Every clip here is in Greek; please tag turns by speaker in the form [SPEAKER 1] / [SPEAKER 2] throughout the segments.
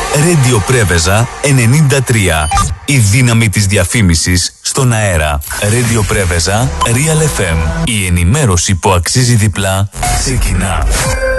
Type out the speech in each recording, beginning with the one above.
[SPEAKER 1] Radio Πρέβεζα 93. Η δύναμη της διαφήμισης στον αέρα. Radio Πρέβεζα Real FM. Η ενημέρωση που αξίζει διπλά ξεκινά.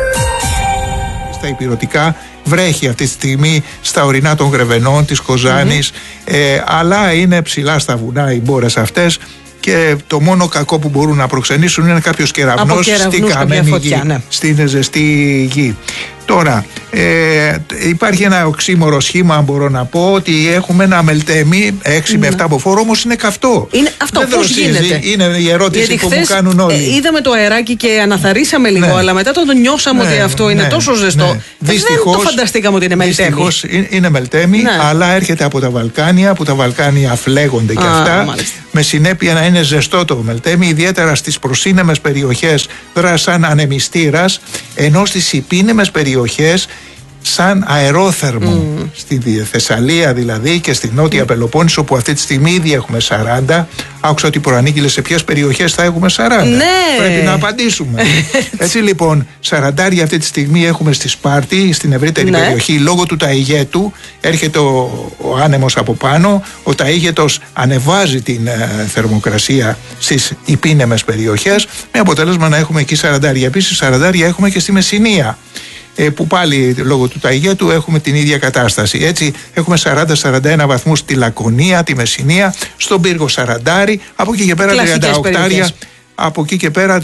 [SPEAKER 2] Στα υπηρετικά βρέχει αυτή τη στιγμή στα ορεινά των Γρεβενών, της Κοζάνης, αλλά είναι ψηλά στα βουνά οι μπόρες αυτές. Και το μόνο κακό που μπορούν να προξενήσουν είναι κάποιος κεραυνός στη καμένη γη, στην ζεστή γη. Τώρα, υπάρχει ένα οξύμορο σχήμα, αν μπορώ να πω, ότι έχουμε ένα μελτέμι 6 με 7 μποφόρ, όμως είναι καυτό.
[SPEAKER 3] Είναι αυτό, πώς γίνεται?
[SPEAKER 2] Είναι η ερώτηση. Γιατί που μου κάνουν όλοι.
[SPEAKER 3] Είδαμε το αεράκι και αναθαρρήσαμε λίγο, αλλά μετά το νιώσαμε ότι αυτό είναι τόσο ζεστό.
[SPEAKER 2] Δυστυχώς,
[SPEAKER 3] δεν το φανταστήκαμε ότι είναι μελτέμι.
[SPEAKER 2] Δυστυχώς είναι μελτέμι, αλλά έρχεται από τα Βαλκάνια, που τα Βαλκάνια φλέγονται και αυτά. Μάλιστα. Με συνέπεια να είναι ζεστό το μελτέμι, ιδιαίτερα στις προσύνεμες περιοχές δρά σαν ανεμιστήρας, ενώ στις υπήνεμες περιοχές σαν αερόθερμο. Στη Θεσσαλία δηλαδή και στη Νότια Πελοπόννησο, που αυτή τη στιγμή ήδη έχουμε 40. Άκουσα ότι προανήγγειλε σε ποιες περιοχές θα έχουμε 40.
[SPEAKER 3] Ναι.
[SPEAKER 2] Πρέπει να απαντήσουμε. Έτσι λοιπόν, 40 αυτή τη στιγμή έχουμε στη Σπάρτη, στην ευρύτερη περιοχή. Λόγω του ταΐγετου έρχεται ο άνεμος από πάνω. Ο ταΐγετος ανεβάζει την θερμοκρασία στις υπήνεμες περιοχές, με αποτέλεσμα να έχουμε εκεί 40. Επίσης 40 έχουμε και στη Μεσσηνία, που πάλι λόγω του ταΐγετου έχουμε την ίδια κατάσταση. Έτσι έχουμε 40-41 βαθμούς στη Λακωνία, τη Μεσσηνία, στον Πύργο 40, από εκεί και πέρα 38. Από εκεί και πέρα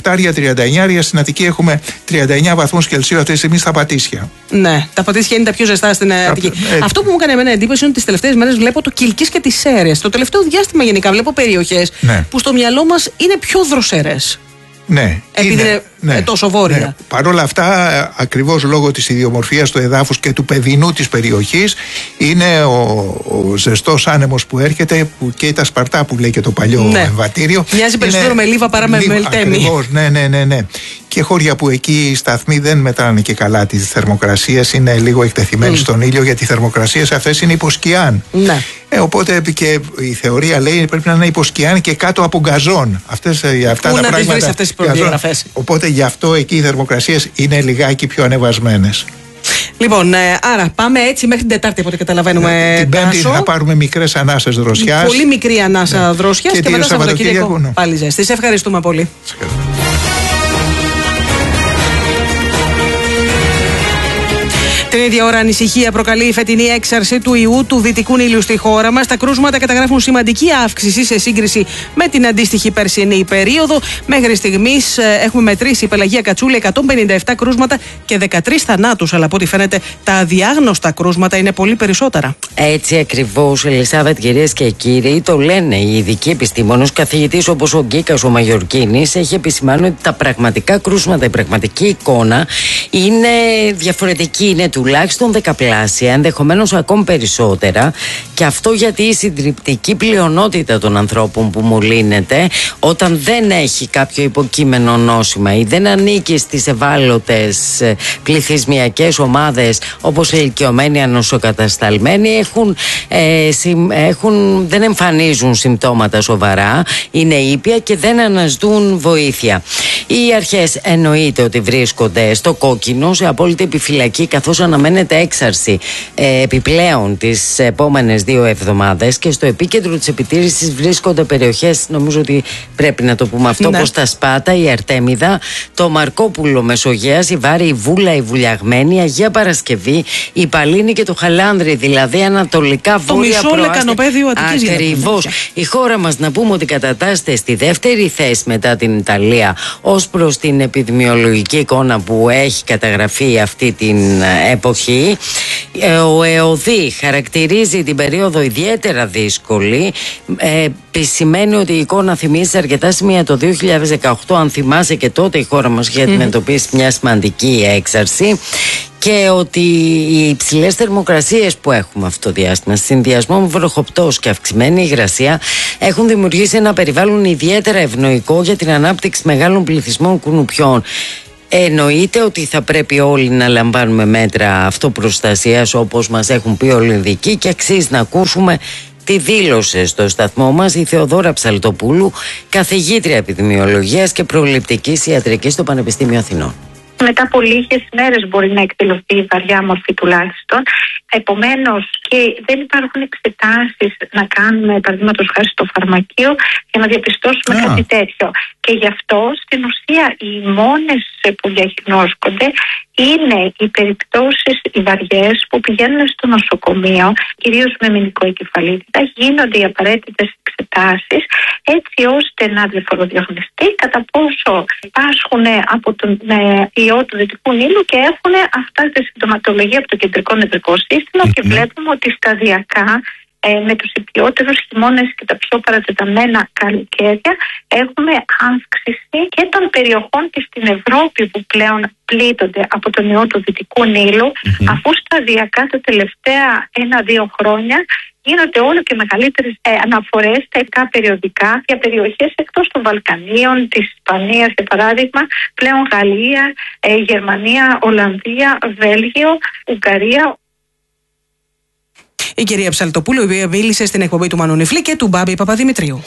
[SPEAKER 2] 38-39, στην Αττική έχουμε 39 βαθμούς Κελσίου αυτή τη στιγμή στα Πατήσια.
[SPEAKER 3] Ναι, τα Πατήσια είναι τα πιο ζεστά στην Αττική. Αυτό που μου έκανε εμένα εντύπωση είναι ότι τις τελευταίες μέρες βλέπω το Κιλκής και τις Σέρρες. Το τελευταίο διάστημα γενικά βλέπω περιοχές που στο μυαλό μας είναι πιο δροσερές.
[SPEAKER 2] Ναι,
[SPEAKER 3] επειδή είναι τόσο βόρεια.
[SPEAKER 2] Ναι. Παρ' όλα αυτά, ακριβώς λόγω της ιδιομορφίας του εδάφους και του παιδινού της περιοχής, είναι ο ζεστός άνεμος που έρχεται, που καίει τα σπαρτά, που λέει και το παλιό εμβατήριο.
[SPEAKER 3] Μοιάζει περισσότερο με λίβα παρά με μελτέμι.
[SPEAKER 2] Ακριβώς, ναι. Και χώρια που εκεί οι σταθμοί δεν μετράνε και καλά τις θερμοκρασίες, είναι λίγο εκτεθειμένοι στον ήλιο, γιατί οι θερμοκρασίες αυτές είναι υποσκιάν.
[SPEAKER 3] Ναι.
[SPEAKER 2] Οπότε και η θεωρία λέει πρέπει να είναι υποσκιάν και κάτω από γκαζόν. Αυτά τα πράγματα.
[SPEAKER 3] Αυτές οι προδιαγραφές.
[SPEAKER 2] Οπότε γι' αυτό εκεί οι θερμοκρασίες είναι λιγάκι πιο ανεβασμένες.
[SPEAKER 3] Λοιπόν, άρα πάμε έτσι μέχρι την Τετάρτη, από ό,τι καταλαβαίνουμε.
[SPEAKER 2] Την Πέμπτη θα πάρουμε μικρές ανάσες δροσιάς.
[SPEAKER 3] Πολύ μικρή ανάσα δροσιάς και μετά Σαββατοκύριακο πάλι ζέστη. Σε ευχαριστούμε πολύ. Την ίδια ώρα, ανησυχία προκαλεί η φετινή έξαρση του ιού του δυτικού Νείλου στη χώρα μας. Τα κρούσματα καταγράφουν σημαντική αύξηση σε σύγκριση με την αντίστοιχη περσινή περίοδο. Μέχρι στιγμής έχουμε μετρήσει η Πελαγία Κατσούλη 157 κρούσματα και 13 θανάτους. Αλλά από ό,τι φαίνεται, τα αδιάγνωστα κρούσματα είναι πολύ περισσότερα.
[SPEAKER 4] Έτσι ακριβώς, Ελισάβετ, κυρίες και κύριοι, το λένε οι ειδικοί επιστήμονες. Καθηγητής όπως ο Γκίκας ο Μαγιορκίνης έχει επισημάνει ότι τα πραγματικά κρούσματα, η πραγματική εικόνα είναι διαφορετική. Είναι τουλάχιστον δεκαπλάσια, ενδεχομένως ακόμη περισσότερα, και αυτό γιατί η συντριπτική πλειονότητα των ανθρώπων που μολύνεται, όταν δεν έχει κάποιο υποκείμενο νόσημα ή δεν ανήκει στις ευάλωτες πληθυσμιακές ομάδες όπως οι ηλικιωμένοι ανοσοκατασταλμένοι, δεν εμφανίζουν συμπτώματα σοβαρά, είναι ήπια και δεν αναζητούν βοήθεια. Οι αρχές εννοείται ότι βρίσκονται στο κόκκινο, σε απόλυτη επιφυλακή, καθώς αναμένεται έξαρση επιπλέον τις επόμενες 2 εβδομάδες, και στο επίκεντρο της επιτήρησης βρίσκονται περιοχές, νομίζω ότι πρέπει να το πούμε αυτό, όπως τα Σπάτα, η Αρτέμιδα, το Μαρκόπουλο Μεσογείας, η Βάρη, η Βούλα, η Βουλιαγμένη, η Αγία Παρασκευή, η Παλίνη και το Χαλάνδρι, δηλαδή ανατολικά βόρεια
[SPEAKER 3] προάστια. Το μισό λεκανοπέδιο Αττικής.
[SPEAKER 4] Ακριβώς. Η χώρα μας, να πούμε ότι κατατάσσεται στη δεύτερη θέση μετά την Ιταλία ως προς την επιδημιολογική εικόνα που έχει καταγραφεί αυτή την εποχή. Ο ΕΟΔΗ χαρακτηρίζει την περίοδο ιδιαίτερα δύσκολη. Σημαίνει ότι η εικόνα θυμίζει αρκετά σημεία το 2018. Αν θυμάσαι, και τότε η χώρα μας είχε αντιμετωπίσει μια σημαντική έξαρση. Και ότι οι υψηλές θερμοκρασίες που έχουμε αυτό το διάστημα, συνδυασμό με βροχοπτώσεις και αυξημένη υγρασία, έχουν δημιουργήσει ένα περιβάλλον ιδιαίτερα ευνοϊκό για την ανάπτυξη μεγάλων πληθυσμών κουνουπιών. Εννοείται ότι θα πρέπει όλοι να λαμβάνουμε μέτρα αυτοπροστασίας, όπως μας έχουν πει όλοι οι ειδικοί, και αξίζει να ακούσουμε τη δήλωσε στο σταθμό μας η Θεοδόρα Ψαλτοπούλου, καθηγήτρια επιδημιολογίας και προληπτικής ιατρικής στο Πανεπιστήμιο Αθηνών.
[SPEAKER 5] Μετά από λίγες μέρες μπορεί να εκτελωθεί η βαριά μορφή τουλάχιστον. Επομένως, και δεν υπάρχουν εξετάσεις να κάνουμε, παραδείγματος χάρη στο φαρμακείο, για να διαπιστώσουμε κάτι τέτοιο. Και γι' αυτό στην ουσία οι μόνες που διαγνώσκονται είναι οι περιπτώσεις οι βαριές που πηγαίνουν στο νοσοκομείο, κυρίως με μηνικοεγκεφαλίτιδα, γίνονται οι απαραίτητες εξετάσεις έτσι ώστε να διαφοροδιαγνωστεί κατά πόσο πάσχουν από τον ιό του Δυτικού Νείλου και έχουν αυτά τη συμπτωματολογία από το κεντρικό νευρικό σύστημα και βλέπουμε ότι σταδιακά με τους υπιότερους χειμώνες και τα πιο παρατεταμένα καλοκαίρια έχουμε αύξηση και των περιοχών και στην Ευρώπη που πλέον πλήττονται από τον ιό του Δυτικού Νείλου, αφού σταδιακά τα τελευταία 1-2 χρόνια γίνονται όλο και μεγαλύτερες αναφορές στα ειδικά περιοδικά για περιοχές εκτός των Βαλκανίων, της Ισπανίας για παράδειγμα, πλέον Γαλλία, Γερμανία, Ολλανδία, Βέλγιο, Ουγγαρία.
[SPEAKER 3] Η κυρία Ψαλτοπούλου, η οποία μίλησε στην εκπομπή του Μανονιφλή και του Μπάμπη Παπαδημητρίου.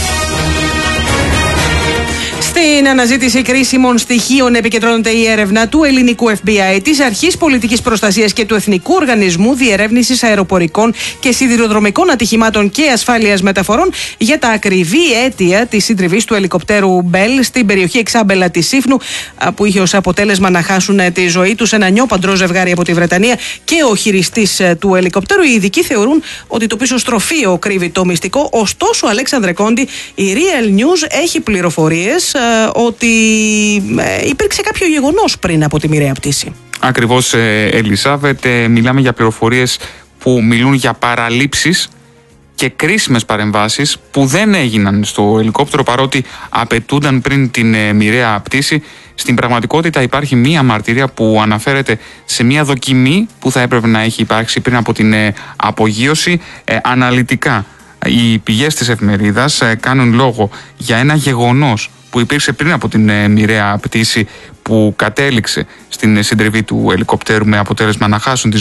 [SPEAKER 3] Στην αναζήτηση κρίσιμων στοιχείων επικεντρώνεται η έρευνα του ελληνικού FBI, της Αρχής Πολιτικής Προστασίας και του Εθνικού Οργανισμού Διερεύνησης Αεροπορικών και Σιδηροδρομικών Ατυχημάτων και Ασφάλειας Μεταφορών για τα ακριβή αίτια της συντριβής του ελικοπτέρου Bell στην περιοχή Εξάμπελα της Σύφνου, που είχε ως αποτέλεσμα να χάσουν τη ζωή τους ένα νιόπαντρο ζευγάρι από τη Βρετανία και ο χειριστής του ελικοπτέρου. Οι ειδικοί θεωρούν ότι το πίσω στροφείο κρύβει το μυστικό. Ωστόσο, Αλέξανδρε Κόντι, η Real News έχει πληροφορίες ότι υπήρξε κάποιο γεγονός πριν από τη μοιραία πτήση.
[SPEAKER 6] Ακριβώς, Ελισάβετ, μιλάμε για πληροφορίες που μιλούν για παραλήψεις και κρίσιμες παρεμβάσεις που δεν έγιναν στο ελικόπτερο παρότι απαιτούνταν πριν την μοιραία πτήση. Στην πραγματικότητα υπάρχει μία μαρτυρία που αναφέρεται σε μία δοκιμή που θα έπρεπε να έχει υπάρξει πριν από την απογείωση. Αναλυτικά οι πηγές της εφημερίδας κάνουν λόγο για ένα γεγονός που υπήρξε πριν από την μοιραία πτήση που κατέληξε στην συντριβή του ελικοπτέρου με αποτέλεσμα να χάσουν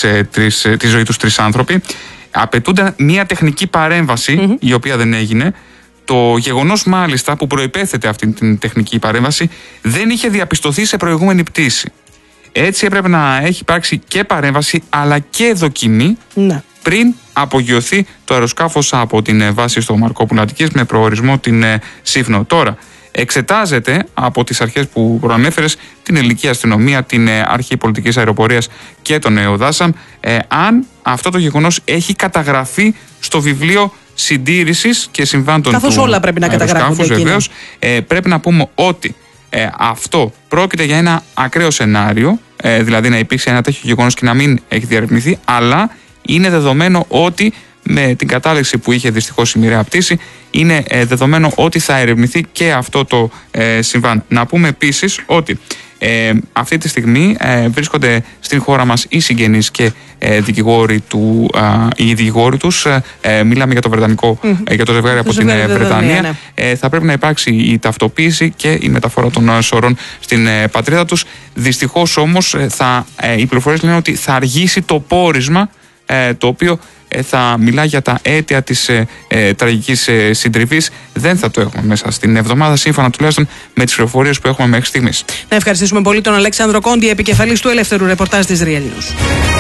[SPEAKER 6] τη ζωή τους 3 άνθρωποι. Απαιτούνταν μια τεχνική παρέμβαση η οποία δεν έγινε. Το γεγονός μάλιστα που προϋπέθεται αυτή την τεχνική παρέμβαση δεν είχε διαπιστωθεί σε προηγούμενη πτήση. Έτσι έπρεπε να έχει υπάρξει και παρέμβαση αλλά και δοκιμή πριν απογειωθεί το αεροσκάφος από την βάση στο Μαρκόπουλο Αττικής με προορισμό την Σύφνο. Τώρα εξετάζεται από τις αρχές που προανέφερες, την ελληνική αστυνομία, την Αρχή Πολιτικής Αεροπορίας και τον ΕΟΔΑΣΑΜ, αν αυτό το γεγονός έχει καταγραφεί στο βιβλίο συντήρησης και συμβάντων
[SPEAKER 3] καθώς όλα πρέπει να καταγράφονται.
[SPEAKER 6] Βεβαίως, πρέπει να πούμε ότι αυτό πρόκειται για ένα ακραίο σενάριο, δηλαδή να υπήρξε ένα τέτοιο γεγονός και να μην έχει διαρευνηθεί, αλλά είναι δεδομένο ότι με την κατάληξη που είχε δυστυχώς η μοιραία πτήση είναι δεδομένο ότι θα ερευνηθεί και αυτό το συμβάν. Να πούμε επίσης ότι αυτή τη στιγμή βρίσκονται στην χώρα μας οι συγγενείς και οι δικηγόροι τους. Μιλάμε για το βρετανικό, για το ζευγάρι από την Βρετανία. Θα πρέπει να υπάρξει η ταυτοποίηση και η μεταφορά των σωρών στην πατρίδα τους. Δυστυχώς όμως οι πληροφορίες λένε ότι θα αργήσει το πόρισμα, το οποίο θα μιλά για τα αίτια της τραγικής συντριβής. Δεν θα το έχουμε μέσα στην εβδομάδα, σύμφωνα τουλάχιστον με τις πληροφορίες που έχουμε μέχρι στιγμής.
[SPEAKER 3] Να ευχαριστήσουμε πολύ τον Αλέξανδρο Κόντι, επικεφαλής του ελεύθερου ρεπορτάζ της Real News.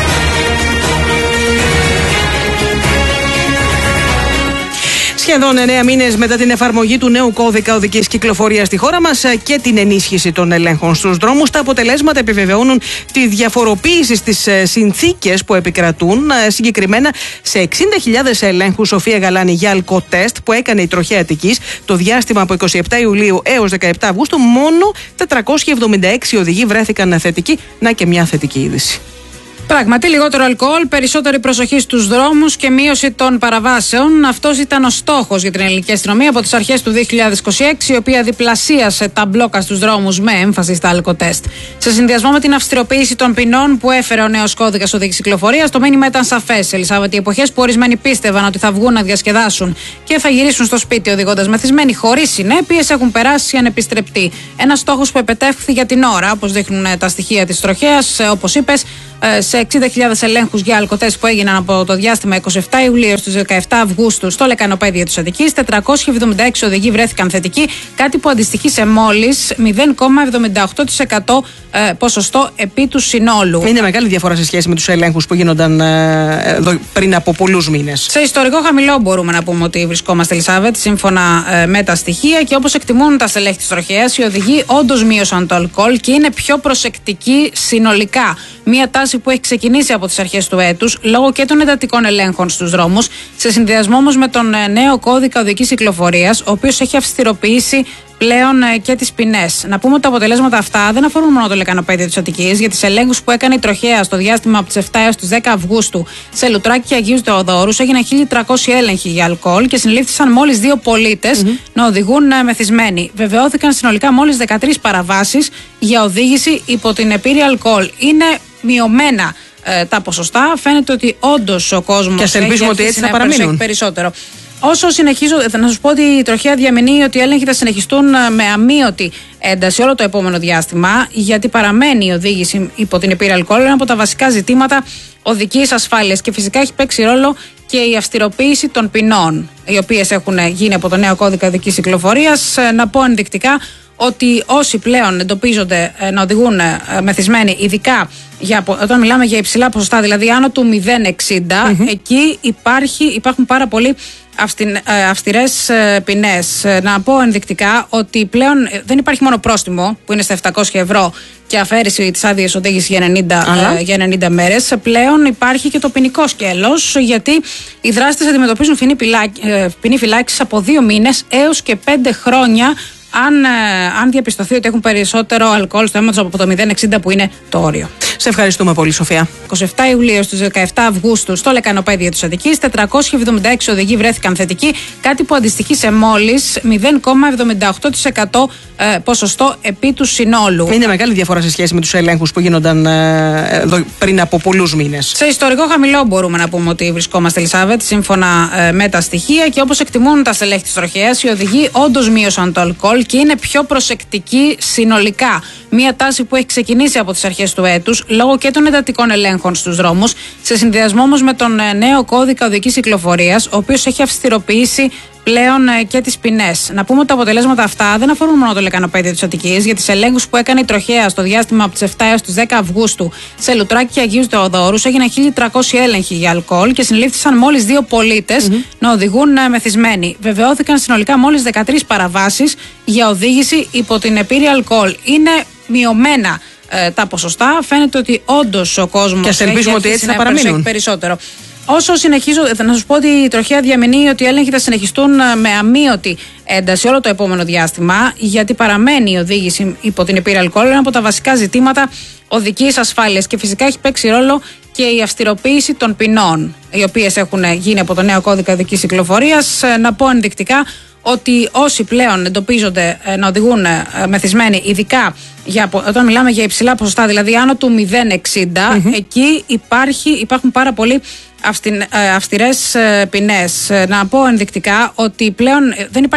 [SPEAKER 3] Σχεδόν 9 μήνες μετά την εφαρμογή του νέου κώδικα οδικής κυκλοφορίας στη χώρα μας και την ενίσχυση των ελέγχων στους δρόμους, τα αποτελέσματα επιβεβαιώνουν τη διαφοροποίηση στις συνθήκες που επικρατούν, συγκεκριμένα σε 60.000 ελέγχους Σοφία Γαλάνη για αλκοτέστ που έκανε η Τροχέα Αττικής το διάστημα από 27 Ιουλίου έως 17 Αυγούστου. Μόνο 476 οδηγοί βρέθηκαν θετικοί. Να και μια θετική είδηση.
[SPEAKER 7] Πράγματι, λιγότερο αλκοόλ, περισσότερη προσοχή στους δρόμους και μείωση των παραβάσεων. Αυτός ήταν ο στόχος για την ελληνική αστυνομία από τις αρχές του 2026, η οποία διπλασίασε τα μπλόκα στους δρόμους με έμφαση στα αλκοτέστ. Σε συνδυασμό με την αυστηροποίηση των ποινών που έφερε ο νέος κώδικας οδικής κυκλοφορίας, το μήνυμα ήταν σαφές. Ελισάβετ, οι εποχές που ορισμένοι πίστευαν ότι θα βγουν να διασκεδάσουν και θα γυρίσουν στο σπίτι οδηγώντας μεθυσμένοι χωρίς συνέπειες έχουν περάσει ανεπιστρεπτοί. Ένας στόχος που επετεύχθη για την ώρα, όπως δείχνουν τα στοιχεία της Τροχέας, όπως είπες, σε 60.000 ελέγχους για αλκοτέστ που έγιναν από το διάστημα 27 Ιουλίου στους 17 Αυγούστου στο λεκανοπέδιο της Αττικής. 476 οδηγοί βρέθηκαν θετικοί, κάτι που αντιστοιχεί σε μόλις 0,78% ποσοστό επί του συνόλου.
[SPEAKER 3] Είναι μεγάλη διαφορά σε σχέση με τους ελέγχους που γίνονταν πριν από πολλούς μήνες.
[SPEAKER 7] Σε ιστορικό χαμηλό μπορούμε να πούμε ότι βρισκόμαστε, Ελισάβετ, σύμφωνα με τα στοιχεία, και όπως εκτιμούν τα στελέχη της τροχέας, οι οδηγοί όντως μείωσαν το αλκοόλ και είναι πιο προσεκτικοί συνολικά. Μία τάση που έχει ξεκινήσει από τις αρχές του έτους λόγω και των εντατικών ελέγχων στους δρόμους, σε συνδυασμό όμως με τον νέο κώδικα οδικής κυκλοφορίας, ο οποίος έχει αυστηροποιήσει πλέον και τις ποινές. Να πούμε ότι τα αποτελέσματα αυτά δεν αφορούν μόνο το λεκανοπέδιο της Αττικής. Για τις ελέγχους που έκανε η τροχέα στο διάστημα από τις 7 έως τις 10 Αυγούστου σε Λουτράκη και Αγίους Θεοδόρους, έγιναν 1.300 έλεγχοι για αλκοόλ και συνελήφθησαν μόλις 2 πολίτες να οδηγούν μεθυσμένοι. Βεβαιώθηκαν συνολικά μόλις 13 παραβάσεις για οδήγηση υπό την επίρρεια αλκοόλ. Είναι μειωμένα τα ποσοστά. Φαίνεται ότι όντως ο κόσμος.
[SPEAKER 3] Και ας ελπίσουμε ότι έτσι θα παραμείνουν
[SPEAKER 7] περισσότερο. Όσο συνεχίζω, να σας πω ότι η τροχέα διαμηνύει ότι οι έλεγχοι θα συνεχιστούν με αμείωτη ένταση όλο το επόμενο διάστημα, γιατί παραμένει η οδήγηση υπό την επίρρεια αλκοόλ, ένα από τα βασικά ζητήματα οδικής ασφάλειας. Και φυσικά έχει παίξει ρόλο και η αυστηροποίηση των ποινών, οι οποίες έχουν γίνει από το νέο κώδικα οδικής κυκλοφορίας. Να πω ενδεικτικά ότι όσοι πλέον εντοπίζονται να οδηγούν μεθυσμένοι, ειδικά όταν μιλάμε για υψηλά ποσοστά, δηλαδή άνω του 0,60, εκεί υπάρχουν πάρα πολλοί αυστηρές ποινές. Να πω ενδεικτικά ότι πλέον δεν υπάρχει μόνο πρόστιμο που είναι στα 700 ευρώ και αφαίρεση της άδειας οδήγησης για 90 μέρες. Πλέον υπάρχει και το ποινικό σκέλος, γιατί οι δράστες αντιμετωπίζουν ποινή φυλάκισης από 2 μήνες έως και 5 χρόνια αν διαπιστωθεί ότι έχουν περισσότερο αλκοόλ στο αίμα τους από το 0,60 που είναι το όριο.
[SPEAKER 3] Σε ευχαριστούμε πολύ, Σοφία.
[SPEAKER 7] 27 Ιουλίου στους 17 Αυγούστου στο λεκανοπέδιο της Αττικής, 476 οδηγοί βρέθηκαν θετικοί, κάτι που αντιστοιχεί σε μόλις 0,78% ποσοστό επί του συνόλου.
[SPEAKER 3] Είναι μεγάλη διαφορά σε σχέση με τους ελέγχους που γίνονταν πριν από πολλούς μήνες.
[SPEAKER 7] Σε ιστορικό χαμηλό μπορούμε να πούμε ότι βρισκόμαστε, Ελισάβετ, σύμφωνα με τα στοιχεία, και όπως εκτιμούν τα στελέχη της τροχέας, οι οδηγοί όντως μείωσαν το αλκοόλ και είναι πιο προσεκτικοί συνολικά. Μία τάση που έχει ξεκινήσει από τις αρχές του έτους λόγω και των εντατικών ελέγχων στους δρόμους, σε συνδυασμό όμως με τον νέο κώδικα οδικής κυκλοφορίας, ο οποίος έχει αυστηροποιήσει πλέον και τις ποινές. Να πούμε ότι τα αποτελέσματα αυτά δεν αφορούν μόνο το λεκανοπέδιο της Αττικής. Για τις ελέγχους που έκανε η τροχέα στο διάστημα από τις 7 έως τις 10 Αυγούστου σε Λουτράκη και Αγίους Θεοδόρους, έγιναν 1.300 έλεγχοι για αλκοόλ και συνελήφθησαν μόλις 2 πολίτες να οδηγούν μεθυσμένοι. Βεβαιώθηκαν συνολικά μόλις 13 παραβάσεις για οδήγηση υπό την επίρρεια αλκοόλ. Είναι μειωμένα τα ποσοστά. Φαίνεται ότι όντως ο κόσμος.
[SPEAKER 3] Και ας ελπίσουμε ότι έτσι θα παραμείνουν
[SPEAKER 7] περισσότερο. Όσο συνεχίζω, να σας πω ότι η τροχέα διαμηνύει ότι οι έλεγχοι θα συνεχιστούν με αμείωτη ένταση όλο το επόμενο διάστημα, γιατί παραμένει η οδήγηση υπό την επίρρεια αλκοόλ, ένα από τα βασικά ζητήματα οδικής ασφάλειας. Και φυσικά έχει παίξει ρόλο και η αυστηροποίηση των ποινών, οι οποίες έχουν γίνει από το νέο κώδικα οδικής κυκλοφορίας. Να πω ενδεικτικά ότι όσοι πλέον εντοπίζονται να οδηγούν μεθυσμένοι, ειδικά όταν μιλάμε για υψηλά ποσοστά, δηλαδή άνω του 0,60, εκεί υπάρχουν πάρα πολλοί αυστηρές ποινές. Να πω ενδεικτικά ότι πλέον δεν υπάρχει